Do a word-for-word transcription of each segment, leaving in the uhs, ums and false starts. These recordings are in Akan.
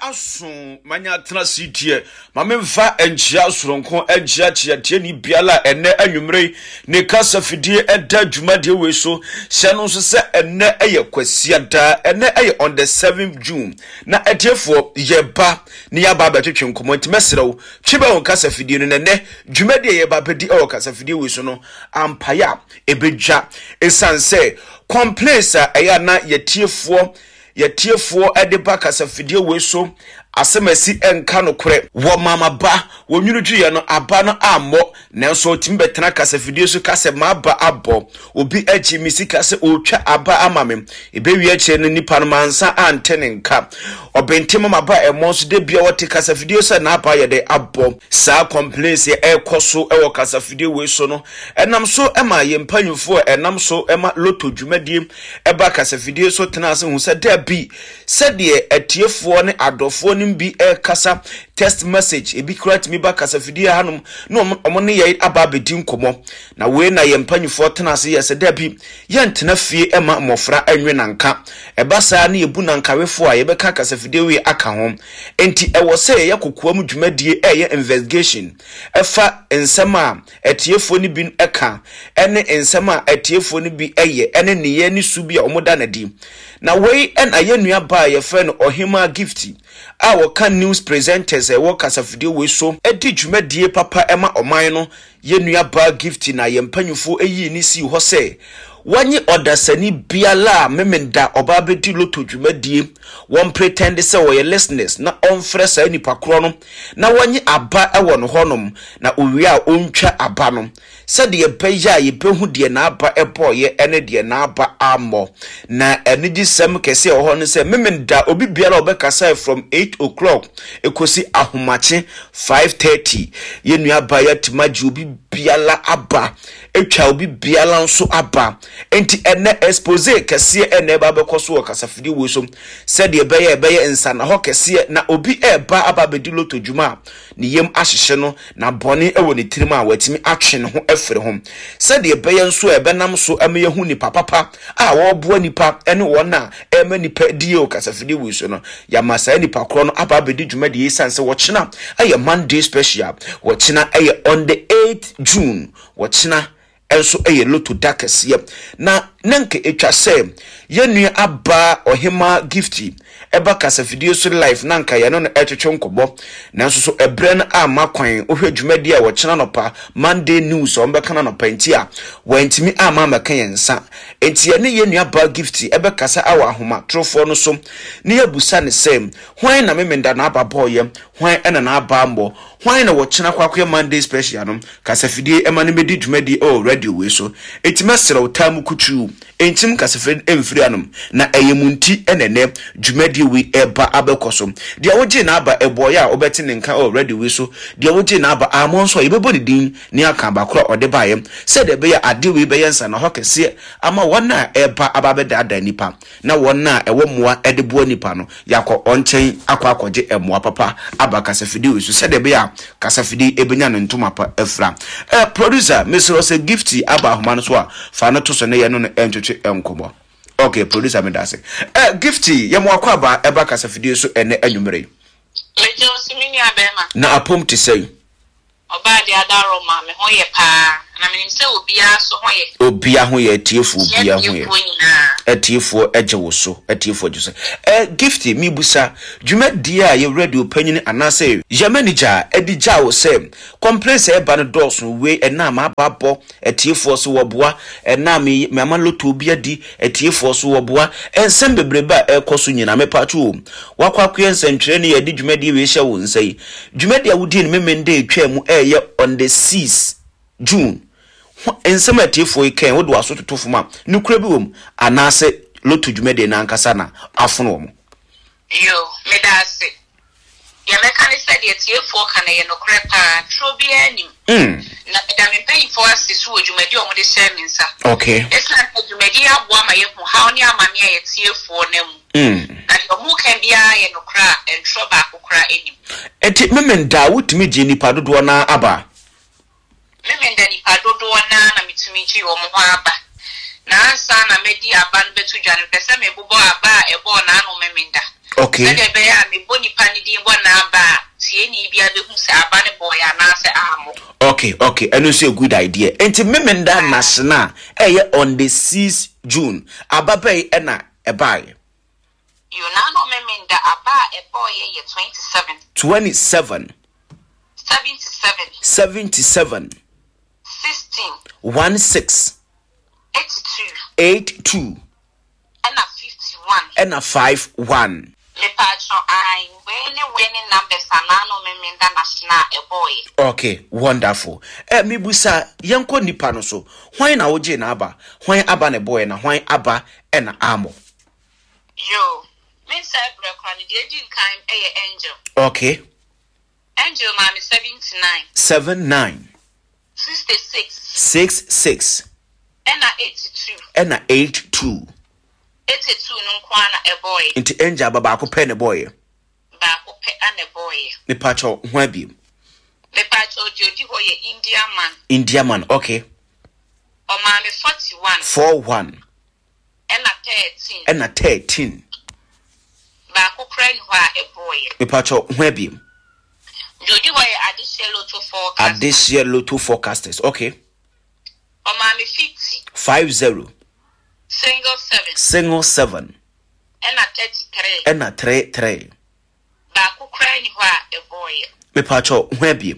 aso manya tena sitie mamemfa enchia soronko enchia chiatie ni biala ene anwumre ne kasa fidie eda dwumade we so hye no so se ene eye kwasia da ene eye on the seventh June na etiefo yeba ne yaba betwetwe nkomo ntimesrew twibe won kasa fidie no ne dwumade yeba bedi e kasa fidie we so no ampaya ebedwa esanse complaints eya na yetiefo yetiefo edeba kasa fidie we so asemasi enka no kore wo mama ba wo nwunudwe no aba no ammo nanso timbetena kasa fidie so kasa maba abo obi achi misika se otwa aba amame ebewi achi no nipa no mansa antenenka obentim maba emonso de bia wote kasa fidie so na aba yede abo sa complaints e ekoso e wo kasa fidie we so no enam so ema ye mpanyufo enam so ema loto dwumadie eba kasa fidie so tena se hu se da bi se de etiefo ne adofo bi e kasa text message e bi correct me ba kasa fidie hanom no omo ne ye aba bedi nkomo na we na ye mpanyufo tena se ye se da bi ye ntena fie ema mofra anwe nanka e ba saa ne ebu nankawefo a ye be ka kasa fidie we aka ho enti e wo se ye kokoam dwumadie e ye investigation e fa ensema etiefo ni bi eka ene ensema etiefo ni bi eye ene ne ye ni su bi a omo da na di na we en ayenua ba ye fe no Ohima Gifty our can news presenters e work as a video we so edi dwumadie papa ema oman no yenua ba Gifty na ye mpanyufo eyi ni si ho se wanyi odasani biala memenda obabedi loto dwumadie won pretend se wo ye listeners na onfresa ni pakro no na wanyi aba ewo no honom na owi a ontwa aba no se de beya ye behu de na aba eboye ene de na aba amo na enigi sem kese ho no se memenda obi biala obekasa from eight o'clock ekosi ahomache five thirty yenua ba ya timaji obi biala aba etwa obi biala nso aba enti ene expose kese ene ba bekoso wo kasafidi wo so said ye beye beye ensa na ho kese na obi eba aba bedi loto dwuma ni yem ahyehye no na bone ewo ne tirima a watimi atwe ne ho afere ho said ye beye nso ebenam so ame yehu ni papa a wo boa nipa ene wona ema nipa die o kasafidi wo so no ya masa nipa kro no aba bedi dwuma de yesanse wo chena aye Monday special wo chena aye on the eighth June wo chena enso eye loto dakese na nanke etwa se yenua aba Ohima Gifty eba kasa video so live nanka ye no etwetwe nkobo nanso so ebre na ama kwan ohwe dwumadi a wo chena no pa Monday news o mbeka na no panti a wantimi ama maka yensa enti ye ne yenua aba Gifty ebe kasa awa ahoma trofo no so ne yabusa ne sem hwan na memenda na aba boye hwan ena na aba mbo hwan na wo chena kwakwe Monday special no kasa video ema ne medi dwumadi o radio we so enti mesere otamu kutu entim kasefred emfiri anom na eyemunti enene dwumadi we eba abekoso dia woje na aba eboya obeti nka already we so dia woje na aba amonso yebebo ne din ne aka ba kro ode baye se de be ya ade we be yensa na hokese ama wona eba ababeda ada nipa na wona ewo moa ede bo nipa no yakọ onchen akọ akọje emoa papa aba kasefidi we so se de be ya kasefidi ebenya no ntoma pa afra eh producer Mister se Gifty aba ahoma so a fa no to so ne ye no entwetwe enkomo. Okay, producer me dase. Eh Gifty, ye mo akwa ba eba kasafidie so ene anwumere. Lejo simini abema. Na apom ti say. Oba de adaro ma me ho ye pa. Na me nse obia so ho ye. Obia ho ye tiefu obia ho ye. Etiefo eje wo so, etiefo je so. Eh Gifty mi busa, dwumadi a ye radio panyin anase ye manager edija wo se. Complaints e ba no dos no we ena ma ababo etiefo so wo boa ena me me ama loto obia di etiefo so wo boa ensem bebreba ekoso nyina me pacho wakwakwe ensentwere ne ye di dwumadi we hye wo nsai dwumadi a wodi ne memende etwa mu eye on the sixth June ensem etiefo iken wo do aso totofo ma ne kura bi wom anase loto dwumadi na ankasa na afono wo yo medase ya mekani said ye tie fo kana ye no krepa trobia nim mm na da me pay for asisu odwumadi o mo de share minsa okay it's like odwumadi aboa ma ye hu how ni amame ye tie fo na mu mm na yo mu kan bia ye no kra en troba akokra enim eti memenda wutimi je nipa dodo na aba memenda nipa dodo na na mitumi ji o mo ho aba na ansa na medi aba no betu dwane pese me bobo aba ebo na no memenda Okay. So the bear me boni panidi one number. See any be able to say a bunny boy and answer amo. Okay, okay. And you say a good idea. And to memenda national eh on the sixth June. Ababe ena e buy. You now know memenda aba a boy ye twenty-seven. twenty-seven. seventy-seven. seventy-seven. sixteen. one six. eighty-two. eighty-two. And a fifty-one. And a five one. Me patcho I when winning numbers and no memenda national a boy. Okay, wonderful. Eh mi busa yanko nipa no so. Hwan na oje na aba? Hwan aba ne boy na hwan aba e na amo? Yo, me say brekwan the aging kind a angel. Okay. Angel mommy seventy-nine. seven nine. sixty-six. six six. And a eighty-two. And a eight two. eighty-two no kwana a boy. Into angel baba ko pe ne boy. Ba ko pe an a boy. Me pacho hwan bi? Me patcho jodi boy India man. India man, okay. O mommy forty-one. four one. And a thirteen. And a thirteen. Ba ko kran wa a boy. Me pacho hwan bi? Jodi boy additional lotto forecast. Additional lotto forecasters, okay. O mommy fifty. five zero. Single seven. Single seven. And a thirty-three. And a three three. Ba ko kran wa a boy. Me pacho hwan bi?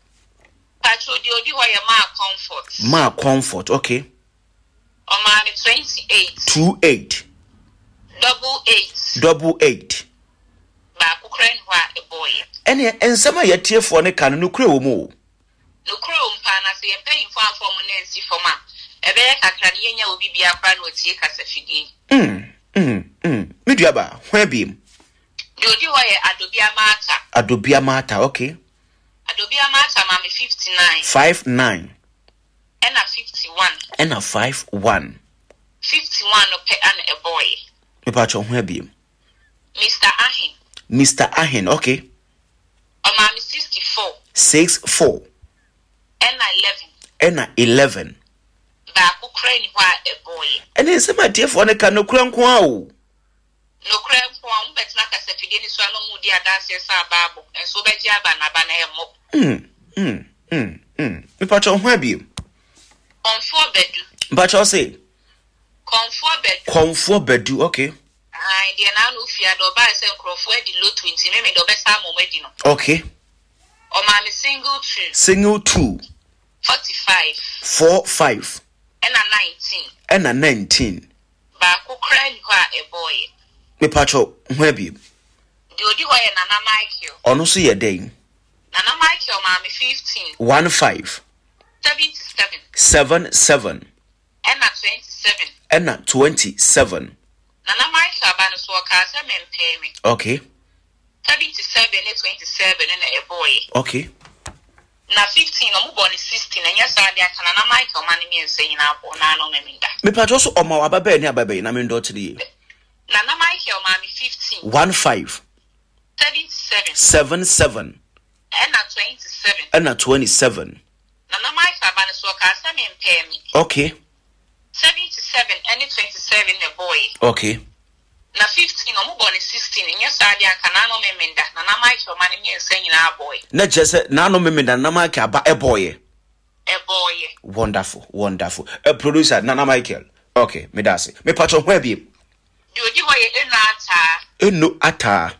Patcho jodi boy ma comfort. Ma comfort, okay. O mommy twenty-eight. two eight. Double eight. Double eight. Ba ko kran wa a boy. Ene ensema yetie fo ne kan no kure wo mu. No kuro mpa na se yempa info afọ mu nansi foma ebe kakra ne yenya obi bia kwa na otie kasa fidie Mm mm mm medua ba hwan bi jodi ho ye adobia mata adobia mata, okay. adobia mata ma me fifty-nine. five nine. And a fifty-one. And a five one. fifty-one no pe an a boy. Me pacho hwan bi? Mister Ahin. Mister Ahin, okay. O ma me sixty-four. six four. And eleven. And a eleven. Ba ko kra ni ho a boy. Ene ensema tie fo ne kan no kura nko a o. No kra nko a mbet na kasa fidie ni so no mu di adanse sa babo enso be ji aba na ba na e mo. Mm mm mm mm me pacho hwan bi? Comfort bedu. Pacho say Comfort bedu. Comfort bedu, okay. Ah, the na no fia do ba se nkrofo e di low twenty me me do be sa mo wedi no. Okay. O ma me single two. Single two. forty-five. four five. And a nineteen. And a nineteen. Ba ko kra ni ho a boy. Me pacho hwan bi? The odi ho ye Nana Michael. Ono so ye den. Nana Michael ma me fifteen. one five. seventy-seven. seven seven. And a twenty-seven. And a twenty-seven. Nana Michael ba no so ka se me mpe me. Okay. seventy-seven and twenty-seven and a boy. Okay. Na fifteen o mu born sixteen and yes I can Nana Michael man me say na bo na no me minda. Me pacho so oma wa baba ni ababa na me ndo tiri. Nana Michael ma me fifteen. one five. seventy-seven. seven seven. And a twenty-seven. And a twenty-seven. Nana Michael ba no so ka se me mpe me. Okay. seventy-seven and twenty-seven a boy. Okay. Na fifteen o mu born sixteen and yes I can no me minda. Nana Michael man me say na boy. Na just na no me me na maka aba e boy. A boy. Wonderful, wonderful. A producer Nana Michael. Okay, me dase. Me pacho hwan bi? The odi ho ye enata. Eno ata.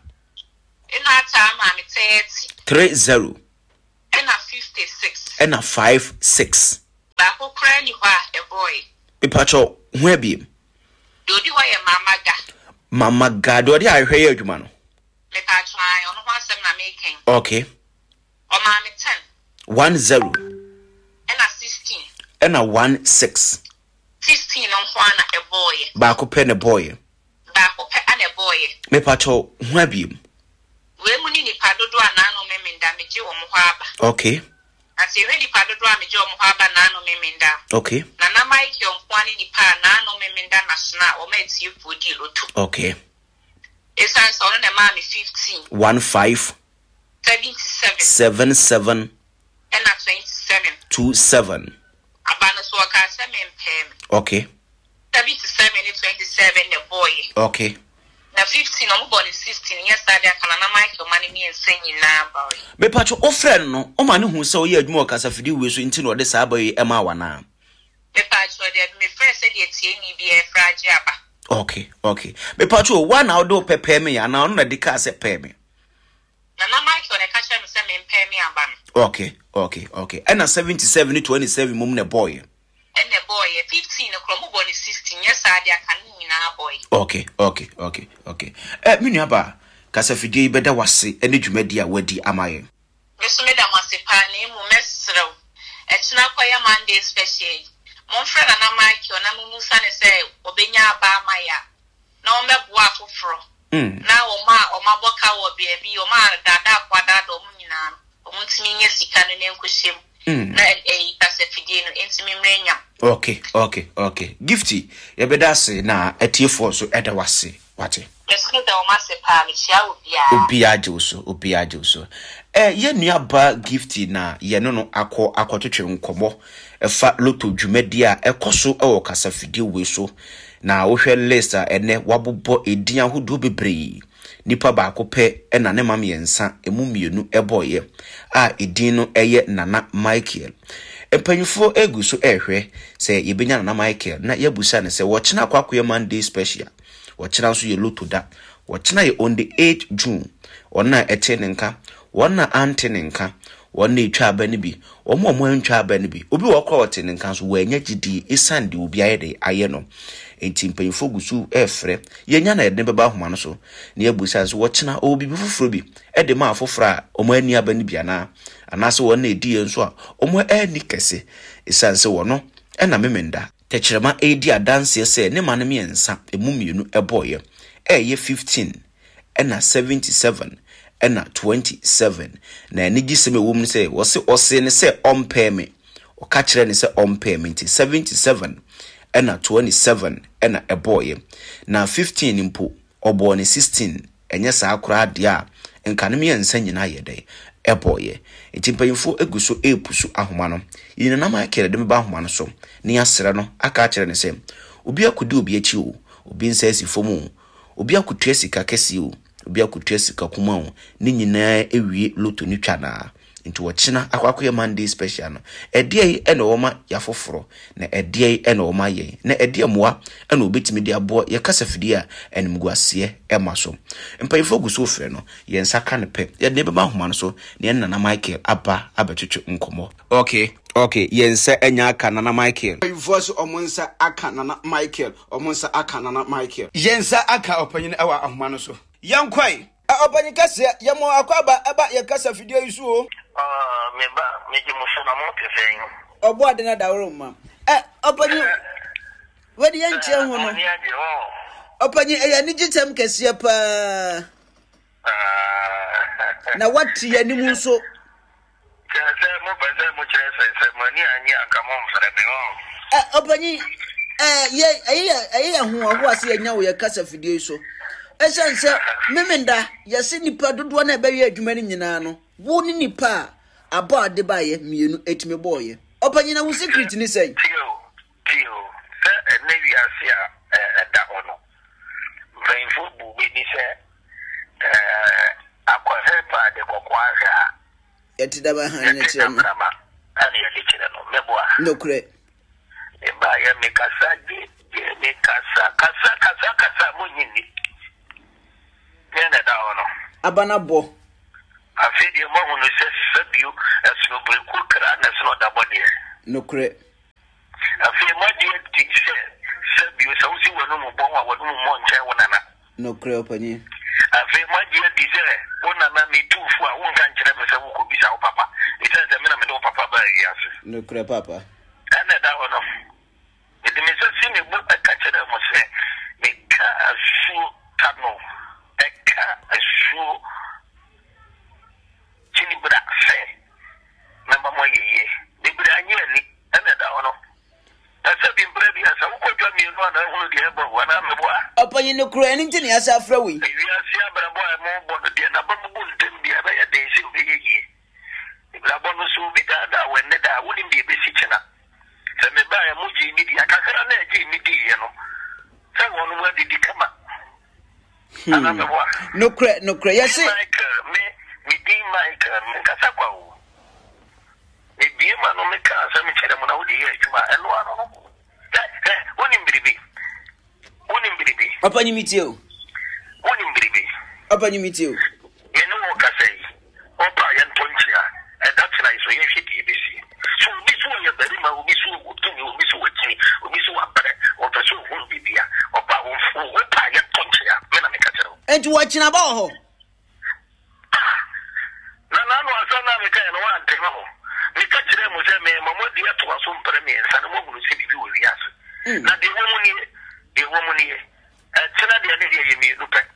Enata ma me thirty. three zero. And a fifty-six. And a five six. Ba ko kra ni ho a boy. Me pacho hwan bi? The odi ho ye mama ga. Mama God, odi ahwe ye adwuma no. Me pa try ono ho asem na making. Okay. O ma me ten. one zero. And a sixteen. And a one six. sixteen on ho na a boy. Ba ko pe ne boy. Ba ko pe an a boy. Me pacho hwan bi? We mu ni nipa dodo anano me minda me je wo mo ho aba. Okay. Ase we nipa dodo a me je wo mo ho aba nano me minda. Okay. Nana Michael nkwani nipa nano me minda national o ma tie fodi lotu. Okay. Esan so no na ma me fifteen. one five. seventy-seven. seven seven. And a twenty-seven. two seven. Abana so ka se me mpe me. Okay. seventy-seven and twenty-seven the boy. Okay. na fifteen omo born sixteen yes ade akana na Michael mani mi ensenyi na ba me pacho o friend no o ma ne hu se o ye adwuma o kasa fidi we so nti no de sa ba yi e ma wana me pacho de me friend said ye tie ni bi e frage aba okay okay me pacho one out do pepe me ya na no na de ka se pe me na na Michael ne ka che me se me pe me aba okay okay okay and na seventy-seven twenty-seven mum ne boy and the boy fifteen no kromo born sixteen yes ade akana ni na boy okay okay okay okay eh me nua ba kasa fidi beda wase ene dwumadi a wadi amaye me so me da wase pa na mu mesrew e tuna kwaya Monday special mon friend na Michael na mu musa ne se obenya aba amaya na o meboa foforo mm na o ma o ma boka wo bia bi o ma dada kwada do mu nyina o mu ntimi nye sika no ne nkohyem na e kasa fidi no ntimi mrenya okay okay okay gifty ye beda se na etiefo so eda wase wate yes me da o ma se pa me chia obia obia joso obia joso eh ye nua ba gifty na ye no no akọ akọtwetwe nkomo efa loto dwumadi a ekoso e wo kasa fidi we so na wo hwe list a ene wabobo edin ahodo bebree nipa ba akopɛ ena ne mam yensa emu mienu eboye a edin no eye Nana Michael empanyfo egu so ehwe se yebenya Nana Michael na yebusa ne se wo kina kwakoye Monday special wo kina so ye loto da wo kina ye on the eighth June ona etenenka wona antenenka wona etwa aba ne bi omo omo antwa aba ne bi obi wo kwa otenenka so wanya gidi isande obi ayede aye no enti mpanyfo gusu efre yenya na yede beba homa no so na yebusa so wo kina obi bi foforo bi ede ma afoforo a omo ani aba ne bi ana anase wona edi enso a omo ani kese isanse wono ena memenda techirema edi adanse se ne maneme yensa emu mienu eboye eye fifteen ena seventy-seven ena twenty-seven na eni giseme wom ne se wose ose ne se ompe me o ka kire ne se ompe me nti seventy-seven ena twenty-seven ena eboye na fifteen mpo obo ne sixteen enye sa akura de a enka ne me yensa nyina yede eboye nti mpanyfo eguso epusu ahoma no yina na ma kere de me ba ahoma no so ne asere no aka kire ne se obi akudi obi achi o obi nsa asi fomu obi akutua sika kesi o obi akutua sika kuma o ne nyina ewie loto ni twana nti wo kina akwakoye Monday special no edie ene wo ma yafoforo na edie ene wo ma ye na edie moa ene obetimi de abo ye kasafidi a enimguase emaso mpanyfo guso frɛ no ye nsaka ne pe ye ne beba homa no so ne Nana Michael aba abetwetwe nkomo okay okay ye nsa anya aka Nana Michael voice omonsa aka Nana Michael omonsa aka Nana Michael ye nsa aka opanyin ewa ahoma no so yankwai opanyin kase ye mo akwaba aba ye kasafidi isu o ah me ba me ji muso na mo pefen obo ade na dawro ma eh opanyin wedi yanche ho no opanyin e ya ni gitem kase pa na wati ya ni mu so kase mo ba se mo kire se se mani anyi aka mo mfere me o eh opanyin eh ye ayi ayi ho ho ase anya wo ye kasafidi isu esense memenda yase nipa dodo na ebe ye adwuma ni nyina no wo ni nipa abo ade ba ye mienu etime boye opanyina wo secret ni say tio tio se nevi asia eh da ono vainfo bu be ni se eh akwa hepa de kokwa ha yeti da ba han ne kire no ani ye kire no meboa no kure e ba ye me kasa di me kasa kasa kasa kasa mo nyini nene da ono abana bo afidi mo hunu se sabiu asno breku kra na sno da bode no kure afidi mo di ti se sabiu so si wonu mo bon wa wonu mo nche wona na no kure opanyi afidi mo di di se wona na mi tufu a won kan kire me se wo ko bisa wo papa ita se me na me do papa ba yase no kure papa ana da ono edi me se si me bu ka kire mo se me ka asu tano eka asu chini bra se namba mo yeye de bra nyani ana da ono asa bi bra bi asa ko twa mi no na hu de ebo wana me boa opanyi no kure ni ntini asa afra wi wi asa bra boa mo bo de na ba mo ntem bi aba ya de si obi yeye bra bo no so bi da da wenne da woni bi be si chena se me ba ya mo ji mi di akakara na ji mi di ye no se wono wa di di kama ana me boa no cre no cre yes me me di mic me kasa kwa wo me bi ma no me ka sa me chere mo na wo di adwuma eno ano no eh woni mbiribi woni mbiribi papa ni mitio woni mbiribi papa ni mitio me no wo kasa yi opa ya ntonchia e that na iso ye hiti bi si so bi so ye bari ma obi so wo to ni obi so wo ti obi so wa pare o to so wo bibia opa wo wo pa ya ntonchia me na me ka chere enti wo china ba ho na na no asana me ka no wa ntema ho me ka chere mo se me mamo di ato aso mpere me nsa no mo si bibi wo wiase na de wo mu ni de wo mu ni e tena de ne de ye mi no pe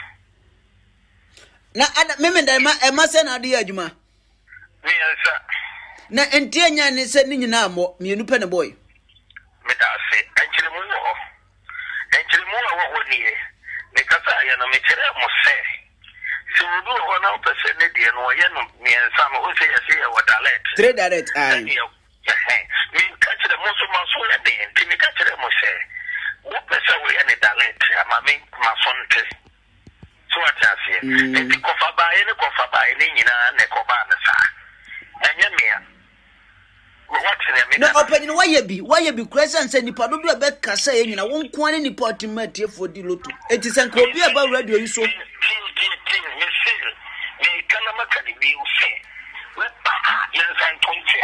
na ada meme da ma e ma se na ade adwuma me nsa na enti anya ne se ni nyina mo me nu pe ne boy me da se enchire mu wo enchire mu wo wo ni e me ka sa ya no me chere mo se si wo do ho na o pe se ne de no ye no me nsa no o se ya se ya wa direct three direct ai me ka chere mo so ma so ya de enti me ka chere mo se wo pe se wo ya ne direct ama me ma so nte so what I say enti ko fa ba ye ne ko fa ba ye ne nyina ne ko ba na sa enye me ya what ne me na open why ye bi why ye bi question say nipa do do be kasa ye nyina won ko ne nipa otimate for di loto enti san ko bi aba radio yi so me see me kana makani bi u se we pa ya san tontia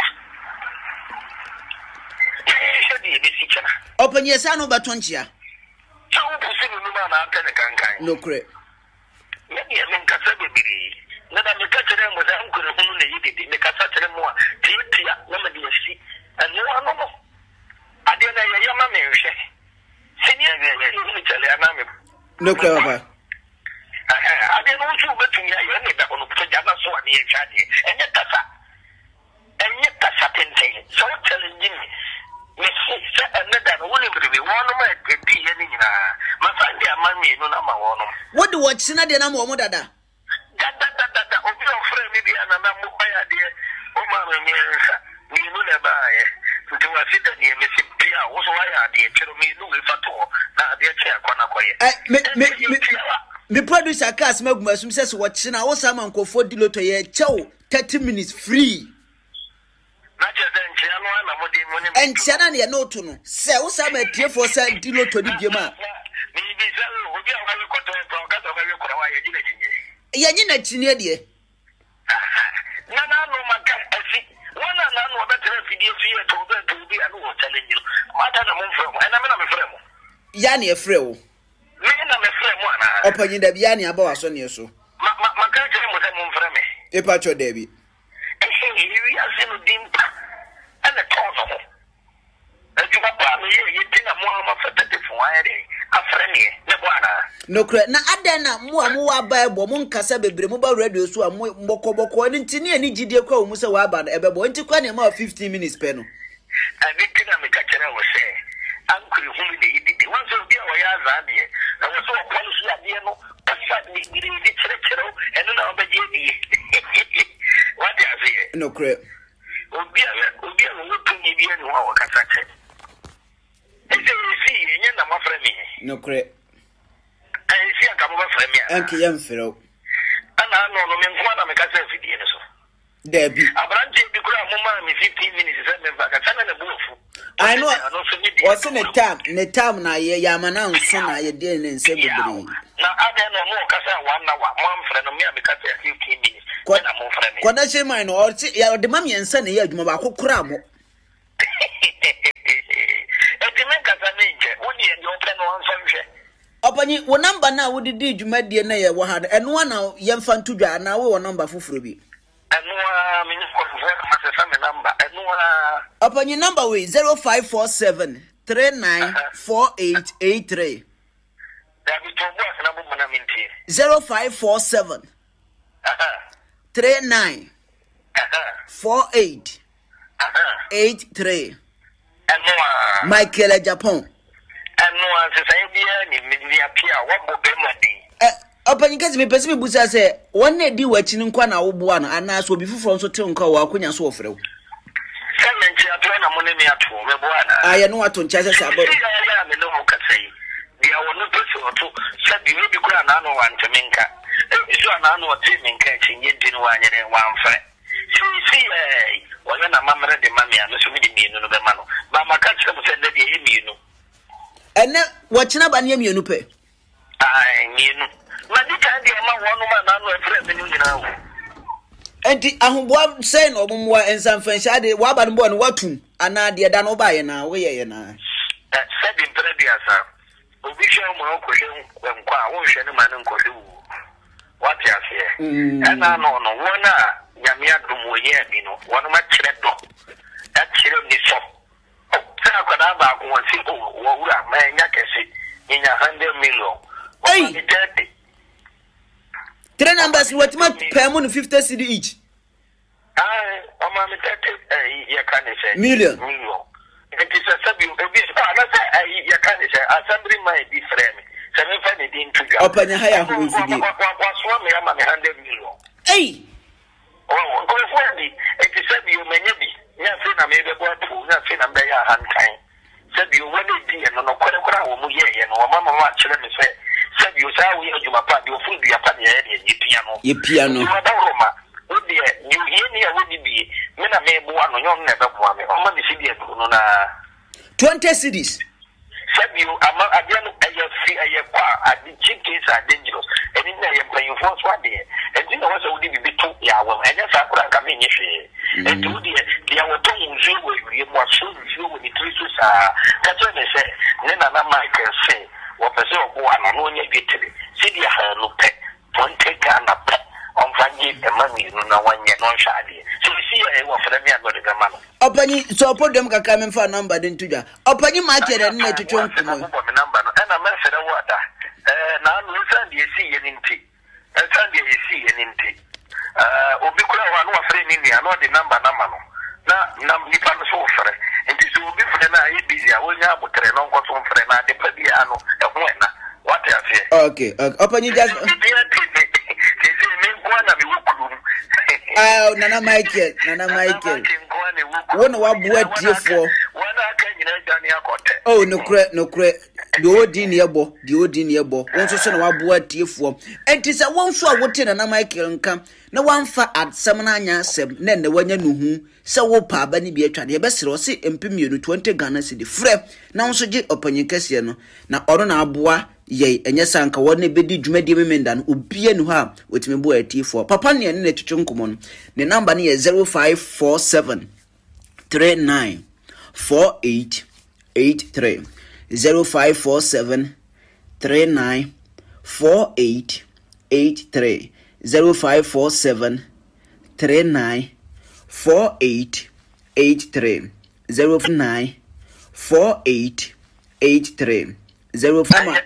e di bi si chana open ye sa no batonchia so wo se no ma na aka ne kankan no cre me ye me kasa be bi na da me ka chere mo da nkure hunu ne yi de me kasa chere mo a titia na me di si anu anu no ade na ye ya ma me hwe sini ye ye ni chale ana me no cre papa ade no nso betumi ayo ne da ono to jana so ani e twade enye kasa enye kasa tenten so challenge me me se enne da no woni bebe wono ma edi ye ni nyina ma fande amami no na ma wono what do watch na de na mo mo dada dada dada dada obi o frɛ mi bia na na mo baya de o ma me mi nsa mi no na ba ye nti wa sida ni me se bia wo so wa ya de twero mi no we fato na de che akwana koye eh me me me producer cast maguma sum say so watch na wo sama nkofo di loto ye chew thirty minutes free na je den che anu na mo de mo ni entia na ye no to no say wo sama tie for say di loto di biema mi bi se obi a wa ko to to ka to ka we ko wa ye di na jinye ye nyi na chinie de na na no maka asi wana na no betere fidie fi e to be to bi anu wo challenge ma da na mo mfrɛ mo na me na me frɛ mo ya na e frɛ wo me na me frɛ mo ana opanyi da bia ne aba waso ne so ma ma ma ka chere mo se mo mfrɛ me e pa cho da bi e ni wi ase no dimpa ana to no e ju papa me ye ye tina mo ma fata de fo ayɛ afrɛ ne ne bo ana no cre na adan na mo a mo wa ba ebo mo nkasa bebre mo ba radio so a mo mbokoboko ni ntini ani gidie kwa mo se wa ba na ebebo nti kwa ne ma fifteen minutes pe no ani tina me ka chere wo se ankuri hu ne yi dide wan so bia wo ya za de na wo so kwa lu so ade no pasa ni gidi ni chere chere eno na obaje ni what do you say no cre obi a obi a wo to ni bia ni wo ka sa che ese si yen na ma fra mi no cre ai si aka mo ba fra mi anke yam frɛ ana no no me nko na me ka sa fidie ne so da bi abranje bi kura mo ma me fifteen minutes se me va ka sana na buofu I know what's in the time the time na ye yamana nso na ye de ne nse bebre na ade no mo ka sa one hour mo am fra no me me ka sa fifteen minutes na mo fra me kwada she man no ya de mam ye nsa na ye adwuma ba kokora mo e de men ka sa me nje woni e de open no anso hwe opanyi wo number na wo didi dwuma die na ye wo ha eno na ye mfa ntudwa na wo wo number foforo bi eno a me ni ko fo ma se me number eno a opanyi number we zero five four seven three nine four eight eight three da bi to bo na bo na minti zero five four seven three nine four eight eight three eno a Michael Japan eno a se sai bia ni mi apia wo bo be ma din eh opanyi kasi me pesi me busa se wonne di wachi nkwa na wo boa no ana so bi fufuro nso te nkwa wo akonya so ofrew semen chi ato na mo ne mi ato me boa na aye no ato ncha se abo ya me no mo ka sei dia wono pese oto sabi we bi kura na no wantemenka e so na no temenka chinye din wanyere wanfre si si eh wonya na mamre de mamia no so mi di mienu no be ma no ba maka kire mo sende de e mienu ene wachina ba ne mienu pe ai mienu ma di ka de ma wono ma na no efre me ni nyina wo enti ahomboa sei no ommoa ensanfanhya de wa ba no bo no watum ana de da no ba ye na we ye na sabi mpere dia sa obi hwe mo okohwe nkwa wo hwe ne ma ne nkohwe wu wati ase ana no no wona nyame adom wo ye bi no wono ma kire do da kire ni so sana kwa da ba ko won si o wo wura ma nya kese nya one hundred million ei three numbers what ma pay mo fifty cedi each ah o ma me thirty eh ya kan say million million it is a sabi obi ah na say ya kan say assembly my be frame seven five dey into ya opanya haya ho ifidi wa so me ama me one hundred million ei oh go for me it is sabi o menye bi nya say na me be bo to nya say na be ya hankan sabi o wale di no no kwere kwere wo mu ye ye no mama wa kire me say sabi o sa wo ye adwuma pa de o fu bi apa ne ye de ye piano ye piano o de you hear me wo di bi me na me bo ano nyon na be bo ame o ma bi si de no na twenty cedis sabi o ama adia no aye fi aye kwa adi chickens are dangerous eni na ye plan for so ade enti na wo so wo di bi to ya wo enya sa kura ka me nye hwe enti wo di dia wo to nzu wo wi mo so nzu wo ni trisu sa ka to ne se ne na na Michael say wo pese obo ana no nya bitire si dia ha no pe twenty Ghana pe on fangi e mami no na wanye no hwade so si e wo fere me agode gama no opanyi so podem kaka me fa number den tudwa opanyi ma kere ne twetwe nkomo ko me number no na me fere wo ada eh na no san de si ye ninti e san de si ye ninti eh obi kura wa no fere ni ni ano de number na ma no na na ni pa so fere enti so obi fere na ye busy a wonya abotre no nko so fere na de pa bi ano e ho na what you say okay okay opanyi just ah nana Michael nana Michael wona wabua tiefo wona aka nyina dani akote oh no kre no kre de odi ne ebo de odi ne ebo won so so na wabua tiefo enti se won so a wote nana Michael nka na wanfa adsam na anya asem na ne wanya nuhu se wo pa aba ne bi atwa de be sere o se empemienu twenty Ghana cedi frɛ na won so ge opanyin kase no na ɔno na aboa ye enye sanka wona bedi dwumadi memenda no obie nu ha wetime bo atifo papa ne ne twetwe nkomo no ne number ne ye zero five four seven three nine four eight eight three zero five four seven three nine four eight eight three zero five four seven three nine four eight eight three zero nine four eight eight three zero five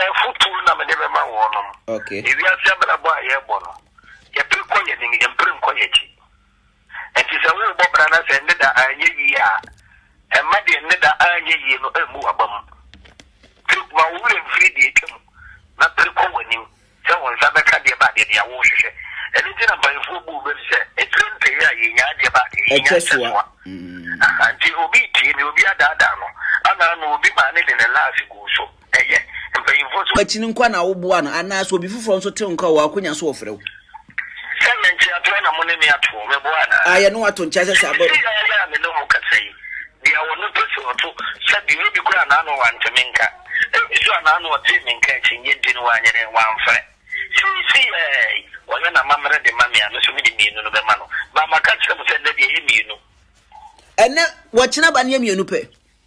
okay if you are sabra boy ye bono ye pre ko ye ni ye pre ko ye chi enti se wo bo bra na se ne da anye yi a e ma de ne da anye yi no e mu abam pre ma wo le free de kem na pre ko wani se won sa be ka de ba de ya wo hwehwe e ni tina ba fu bu be se e trente ya ye nya de ba de ye nya sewa anti obi ti ni obi ada ada no ana no obi ma ne de ne last go so eye Bachini nkwa na woboa no ana so obi fufuro nso te nka wo akonya so ofrew sɛ nchi ato na mo ne me ato me boa na aye no ato ncha sɛ abo ya me no ka sei dia wono pese oto sɛ bi bi kura na no wantemenka e so na no te menka chinye din wanyere wanfre si si eh wonya na mamre de mamia no so mi di mienu no be ma no ba maka kyerɛ mo sɛ de e mienu ene wo kyena ba ne mienu pe